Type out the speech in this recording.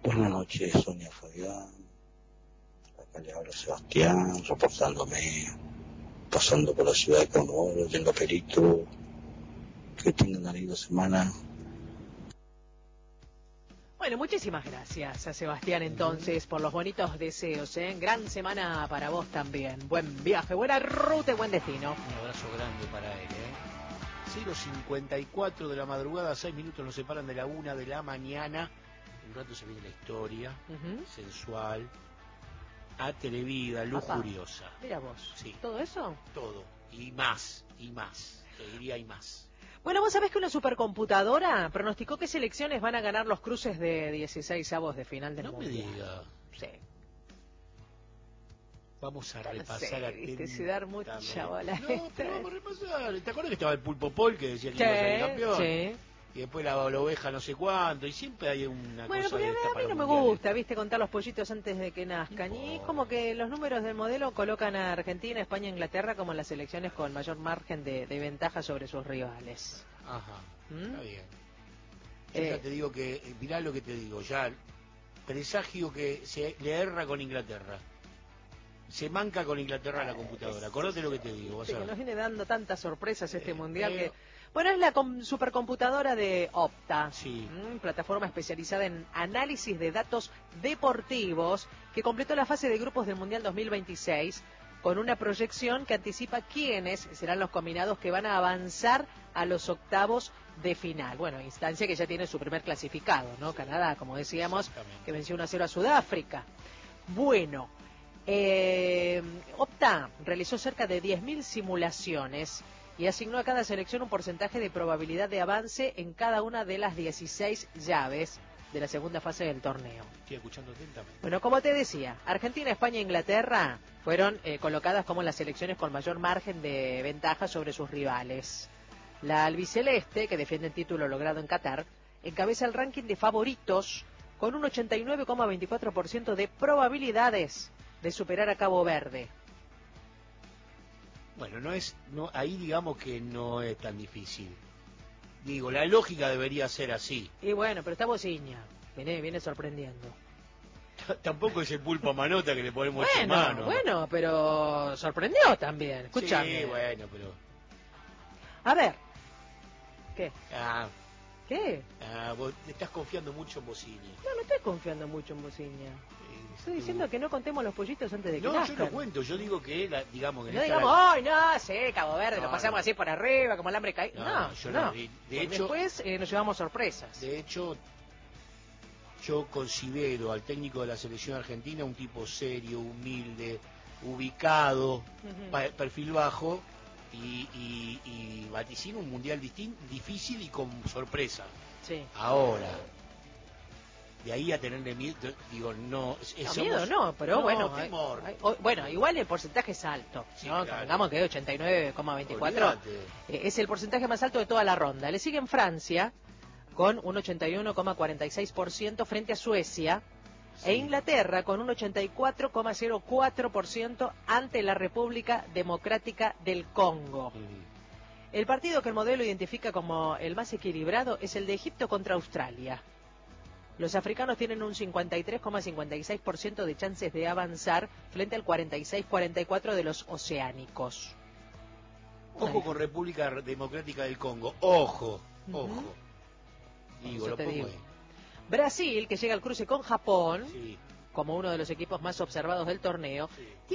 Buenas noches, Sonia Fabián. Acá le habla Sebastián, reportándome, pasando por la ciudad de Comodoro, yendo a Perito. Que tengan una linda semana. Bueno, muchísimas gracias a Sebastián entonces por los bonitos deseos, ¿eh? Gran semana para vos también. Buen viaje, buena ruta y buen destino. Un abrazo grande para él, ¿eh? 0:54 de la madrugada, 6 minutos nos separan de la 1 de la mañana. Un rato se viene la historia, sensual, atrevida, lujuriosa. Mira vos, sí. ¿Todo eso? Todo, y más, te diría y más. Bueno, vos sabés que una supercomputadora pronosticó qué selecciones van a ganar los cruces de 16avos de final del Mundial. No me diga. Sí. Vamos a repasar atentamente. Se dar mucha bola. No, pero vamos a repasar. ¿Te acuerdas que estaba el Pulpo Paul que decía que iba a salir campeón? Sí. Y después la oveja no sé cuánto, y siempre hay una bueno, cosa de esta a mí no me gusta, viste, contar los pollitos antes de que nazcan. Y como que los números del modelo colocan a Argentina, España e Inglaterra como las selecciones con mayor margen de ventaja sobre sus rivales. Ajá, está bien. Yo ya te digo que, mirá lo que te digo, ya presagio que se le erra con Inglaterra. Se manca con Inglaterra la computadora. Acordate lo que te digo. Que nos viene dando tantas sorpresas este mundial que... pero... Bueno, es la supercomputadora de Opta, sí. Plataforma especializada en análisis de datos deportivos, que completó la fase de grupos del Mundial 2026 con una proyección que anticipa quiénes serán los combinados que van a avanzar a los octavos de final. Bueno, instancia que ya tiene su primer clasificado, ¿no? Sí. Canadá, como decíamos, que venció 1-0 a Sudáfrica. Bueno, Opta realizó cerca de 10.000 simulaciones y asignó a cada selección un porcentaje de probabilidad de avance en cada una de las 16 llaves de la segunda fase del torneo. Estoy escuchando atentamente. Bueno, como te decía, Argentina, España e Inglaterra fueron colocadas como las selecciones con mayor margen de ventaja sobre sus rivales. La albiceleste, que defiende el título logrado en Qatar, encabeza el ranking de favoritos con un 89,24% de probabilidades de superar a Cabo Verde. Bueno, ahí digamos que no es tan difícil. Digo, la lógica debería ser así. Y bueno, pero está Bociña, viene sorprendiendo. Tampoco es el Pulpo Manota que le ponemos mano. Bueno, pero sorprendió también, escúchame. Sí, bueno, pero... A ver, ¿qué? ¿Qué? Vos te estás confiando mucho en Bociña. No estoy confiando mucho en Bociña. Estoy diciendo que no contemos los pollitos antes de que nazcan. Yo no cuento, yo digo que, digamos... No digamos, ¡ay, no, sí, Cabo Verde, lo pasamos así por arriba, como el hambre caído! No. De hecho, después nos llevamos sorpresas. De hecho, yo considero al técnico de la selección argentina un tipo serio, humilde, ubicado, perfil bajo, y vaticina un mundial difícil y con sorpresa. Sí. Ahora... De ahí a tenerle miedo, digo, no... miedo no, pero bueno... temor. Bueno, igual el porcentaje es alto, sí, ¿no? Claro. Digamos que 89,24 es el porcentaje más alto de toda la ronda. Le sigue en Francia con un 81,46% frente a Suecia, e Inglaterra con un 84,04% ante la República Democrática del Congo. El partido que el modelo identifica como el más equilibrado es el de Egipto contra Australia. Los africanos tienen un 53,56% de chances de avanzar frente al 46,44% de los oceánicos. Ojo con República Democrática del Congo. Ojo. Digo, lo pongo ahí. Brasil, que llega al cruce con Japón, como uno de los equipos más observados del torneo,